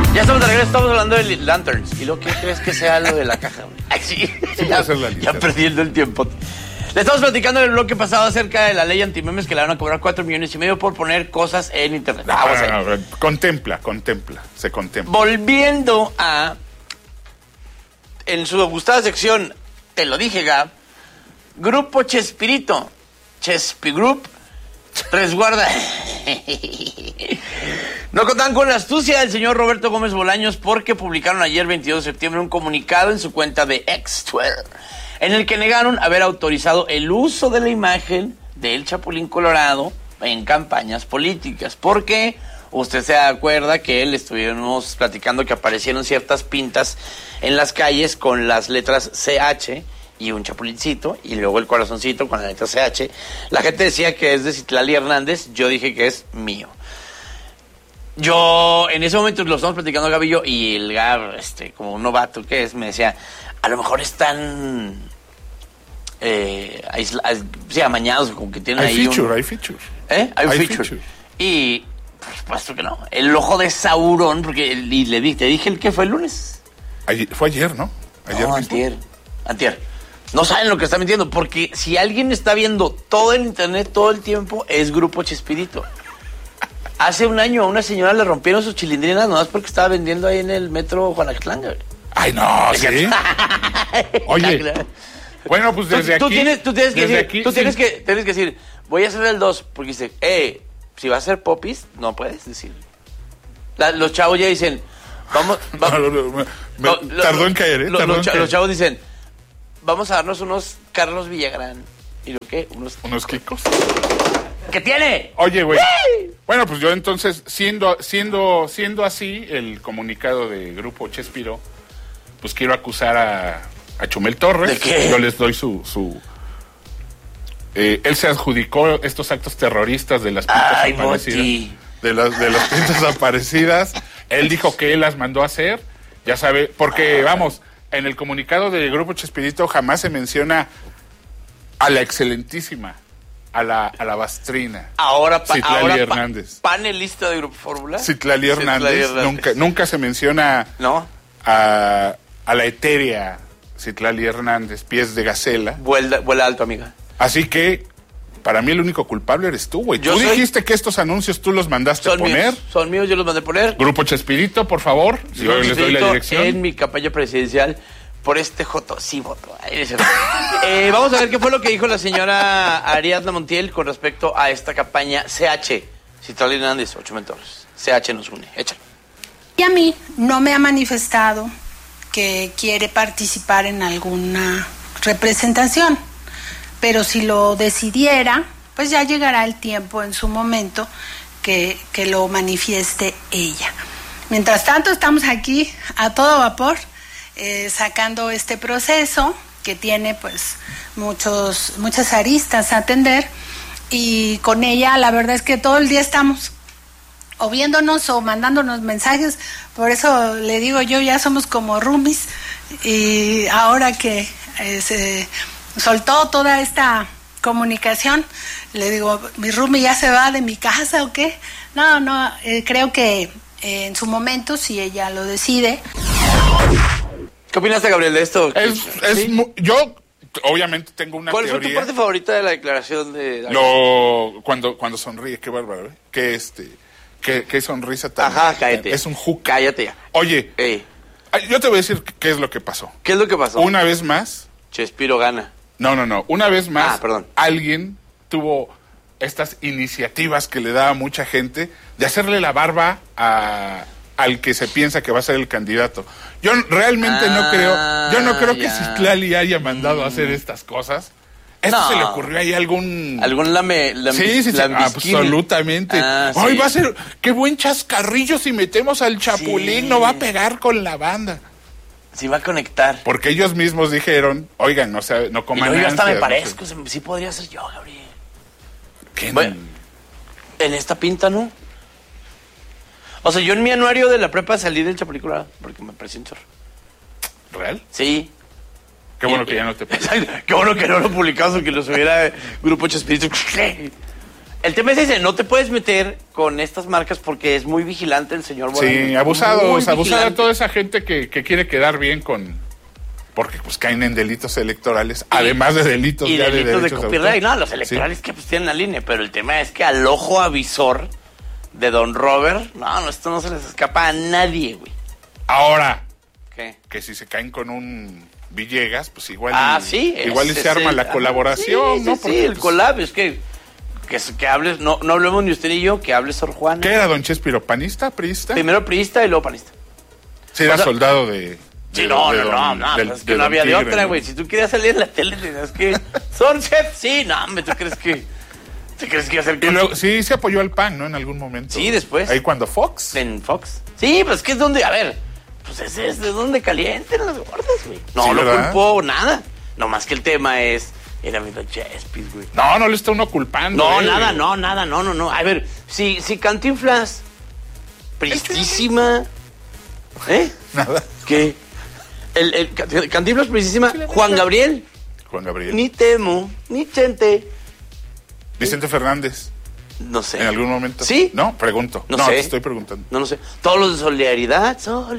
Ya estamos de regreso, estamos hablando de Lanterns. ¿Y lo que crees que sea lo de la caja? Ay, sí. Ya perdiendo el tiempo. Le estamos platicando en el bloque pasado acerca de la ley antimemes que le van a cobrar 4.5 millones por poner cosas en internet. No, contempla, se contempla. Volviendo a... En su gustada sección, te lo dije, Gab, Grupo Chespirito, Chespi Group, resguarda... No contaban con la astucia del señor Roberto Gómez Bolaños porque publicaron ayer, 22 de septiembre, un comunicado en su cuenta de X Twitter, en el que negaron haber autorizado el uso de la imagen del Chapulín Colorado en campañas políticas. Porque usted se acuerda que le estuvimos platicando que aparecieron ciertas pintas en las calles con las letras CH y un chapulincito, y luego el corazoncito con la letra CH. La gente decía que es de Citlali Hernández, yo dije que es mío. Yo, en ese momento lo estamos platicando Gabi y yo, y el Gab, como un novato que es, me decía, a lo mejor están amañados, como que tienen hay ahí feature, un... Hay features. Hay un feature. Y, por supuesto que no. El ojo de Sauron, porque te dije el que fue el lunes. Fue ayer, ¿no? Antier. No saben lo que está mintiendo, porque si alguien está viendo todo el internet todo el tiempo, es Grupo Chespirito. Hace un año a una señora le rompieron sus chilindrinas nomás porque estaba vendiendo ahí en el metro Juanacatlán. Ay, no, ¿sí? Oye, bueno, pues desde aquí... Tú tienes que decir, voy a hacer el 2, porque dice, si va a ser popis, no puedes decir. Los chavos ya dicen, vamos... Tardó en caer, ¿eh? Los chavos dicen, vamos a darnos unos Carlos Villagrán. ¿Y lo qué? Unos Kikos. ¿Qué tiene? Oye, güey. Bueno, pues yo entonces, siendo así el comunicado de Grupo Chespiro, pues quiero acusar a Chumel Torres. ¿De qué? Yo les doy su él se adjudicó estos actos terroristas de las pintas aparecidas. De las pintas aparecidas. Él dijo que él las mandó a hacer. Ya sabe, porque vamos, en el comunicado del Grupo Chespirito jamás se menciona a la excelentísima, a la bastrina. Ahora Hernández. Panelista de Grupo Fórmula. Citlali Hernández. Nunca se menciona a la etérea Citlali Hernández, pies de gacela. Vuela alto, amiga. Así que, para mí el único culpable eres tú, güey. Tú dijiste que estos anuncios tú los mandaste a poner. Son míos, yo los mandé a poner. Grupo Chespirito, por favor. Yo les doy la dirección. En mi campaña presidencial. Por este joto, sí voto. Vamos a ver qué fue lo que dijo la señora Ariadna Montiel con respecto a esta campaña CH. Citlali Hernández, 8 mentores. CH nos une. Échale. Y a mí no me ha manifestado que quiere participar en alguna representación. Pero si lo decidiera, pues ya llegará el tiempo en su momento que lo manifieste ella. Mientras tanto, estamos aquí a todo vapor. Sacando este proceso que tiene pues muchas aristas a atender, y con ella la verdad es que todo el día estamos o viéndonos o mandándonos mensajes. Por eso le digo yo, ya somos como roomies, y ahora que se soltó toda esta comunicación, le digo, ¿mi roomie ya se va de mi casa o qué? No, creo que en su momento, si ella lo decide. ¿Qué opinaste, Gabriel, de esto? ¿Sí? Yo obviamente tengo una teoría. ¿Cuál fue tu parte favorita de la declaración de cuando sonríe, qué bárbaro, ¿eh? Qué sonrisa tan... Ajá, cállate. Es un hook. Cállate ya. Oye, yo te voy a decir qué es lo que pasó. ¿Qué es lo que pasó? Una vez más... Chespiro gana. No. Una vez más, perdón. Alguien tuvo estas iniciativas que le da a mucha gente de hacerle la barba al que se piensa que va a ser el candidato. Yo realmente no creo que Citlali haya mandado a hacer estas cosas. ¿Esto se le ocurrió ahí algún Sí, absolutamente. Ay, va a ser, qué buen chascarrillo si metemos al Chapulín, no va a pegar con la banda. Sí va a conectar. Porque ellos mismos dijeron, oigan, no coman ansias. Yo hasta me parezco, sí podría ser yo, Gabriel. ¿Qué? Bueno, en esta pinta, ¿no? O sea, yo en mi anuario de la prepa salí del Chapulín Colorado porque me pareció un chorro. ¿Real? Sí. Qué bueno que ya no te pasó. Qué bueno que no lo publicamos, que lo subiera Grupo Chespirito. El tema es ese, no te puedes meter con estas marcas porque es muy vigilante el señor Bolaños. Sí, abusada vigilante. toda esa gente que quiere quedar bien porque pues caen en delitos electorales, además de delitos y ya delitos de derechos copyright. autor. No, los electorales que pues tienen la línea, pero el tema es que al ojo avisor de Don Robert, no, esto no se les escapa a nadie, güey. Ahora, ¿Qué? que si se caen con un Villegas, pues igual Sí. igual y se arma la colaboración, sí, ¿no? Sí, Porque, el pues, collab, es que hables, no hablemos ni usted ni yo, que hable Sor Juana. ¿qué era don Chespiro? ¿Panista? ¿Priista? Primero priista y luego panista. Sí, era o sea, soldado de... Sí, de- no, de no, don- no, del- pues es que de no don había de Tigre, otra, ¿no? güey. Si tú querías salir en la tele, tenías que... ¿Son chef? Sí, no, hombre, ¿tú crees que iba a ser... Y luego, sí, se apoyó al PAN, ¿no? En algún momento. Sí, después. Ahí cuando Fox. En Fox. Sí, pues que es donde, a ver, pues es de donde calienten las gordas, güey. No Sí, lo ¿verdad? culpo nada. No más que el tema es, era mi Don Chespis, güey. No le está uno culpando. No, nada, no. A ver, si Cantinflas, pristísima, ¿eh? Nada. ¿Qué? El Cantinflas, pristísima, Juan Gabriel, Juan Gabriel. ni Temo, ni Chente, Vicente Fernández, no sé. en algún momento. ¿Sí? No, pregunto. No No, sé. te estoy preguntando. No sé. Todos los de solidaridad,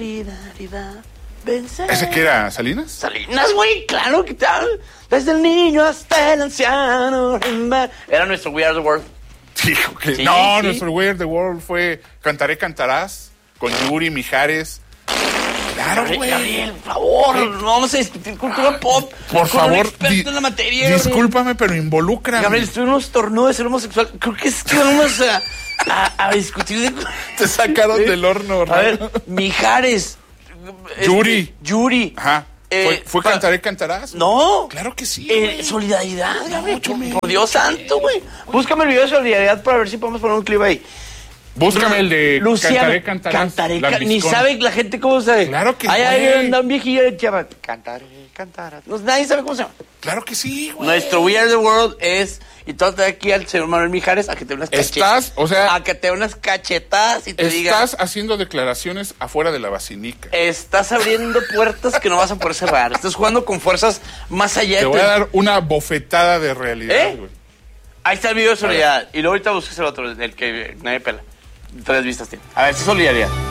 vencer. ¿Ese qué era? ¿Salinas? Salinas, güey, claro que tal. Desde el niño hasta el anciano. Era nuestro We Are the World. Dijo que... Sí, no, sí. nuestro We Are the World fue Cantaré, Cantarás, con Yuri, Mijares. Claro, güey. Gabriel, por favor, no vamos a discutir cultura pop. Por con un favor, experto en la materia. Gabriel. discúlpame, pero involúcrame. Gabriel, estuvimos tornudo de ser homosexual. Creo que es que vamos a discutir de... Te sacaron del horno, A ver, Mijares. Yuri. Ajá. ¿Fue Cantaré, Cantarás? No. Claro que sí, güey. Solidaridad, Gabriel. Chumi. Por Dios santo, güey. Búscame el video de solidaridad para ver si podemos poner un clip ahí. Búscame el de Luciano, Cantaré, Cantarás. ni Lambiscón. sabe la gente cómo se... Claro que Ahí güey. anda un viejillo de Chiapas. Cantaré. No, nadie sabe cómo se llama. Claro que sí, güey. Nuestro We Are the World es... Y todo aquí al señor Manuel Mijares a que te dé unas Estás, o sea... A que te dé unas cachetadas y te diga... Estás haciendo declaraciones afuera de la basinica. Estás abriendo puertas que no vas a poder cerrar. Estás jugando con fuerzas más allá Te de voy a dar una bofetada de realidad, ¿Eh? güey. Ahí está el video de solidaridad. Y luego ahorita busques el otro, el que nadie pela. 3 vistas tiene. A ver, si solidaridad.